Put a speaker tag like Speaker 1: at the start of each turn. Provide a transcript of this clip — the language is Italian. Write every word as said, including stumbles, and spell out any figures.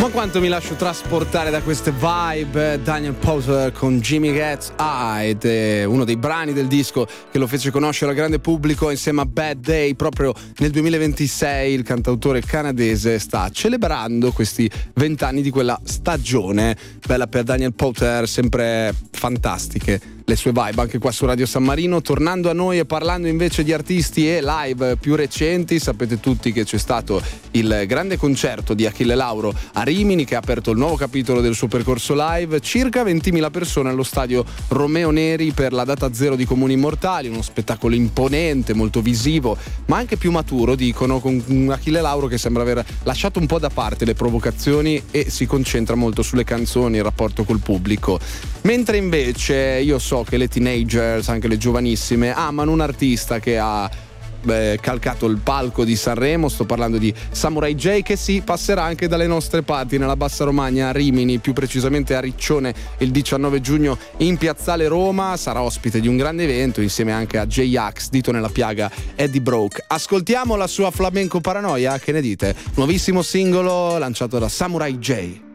Speaker 1: Ma quanto mi lascio trasportare da queste vibe. Daniel Powter con Jimmy Gets High, uno dei brani del disco che lo fece conoscere al grande pubblico insieme a Bad Day. Proprio nel duemilaventisei il cantautore canadese sta celebrando questi vent'anni di quella stagione. Bella per Daniel Powter, sempre fantastiche le sue vibe anche qua su Radio San Marino. Tornando a noi e parlando invece di artisti e live più recenti, sapete tutti che c'è stato il grande concerto di Achille Lauro a Rimini, che ha aperto il nuovo capitolo del suo percorso live. Circa ventimila persone allo stadio Romeo Neri per la data zero di Comuni Immortali, uno spettacolo imponente, molto visivo, ma anche più maturo, dicono, con Achille Lauro che sembra aver lasciato un po' da parte le provocazioni e si concentra molto sulle canzoni, il rapporto col pubblico. Mentre invece io so che le teenagers, anche le giovanissime, amano un artista che ha beh, calcato il palco di Sanremo. Sto parlando di Samurai J, che si passerà anche dalle nostre parti, nella Bassa Romagna, a Rimini, più precisamente a Riccione, il diciannove giugno in Piazzale Roma. Sarà ospite di un grande evento insieme anche a J-Ax, Dito nella piaga, Eddie Broke. Ascoltiamo la sua Flamenco Paranoia, che ne dite? Nuovissimo singolo lanciato da Samurai J.